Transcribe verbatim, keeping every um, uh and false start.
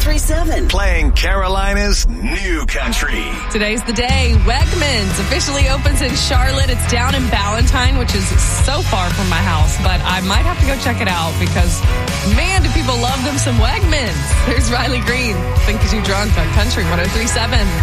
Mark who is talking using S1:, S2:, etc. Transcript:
S1: three seven.
S2: Playing Carolina's new country.
S3: Today's the day. Wegmans officially opens in Charlotte. It's down in Ballantyne, which is so far from my house, but I might have to go check it out because, man, do people love them some Wegmans. There's Riley Green. Think 'Cause You Drunk on Country one oh three seven.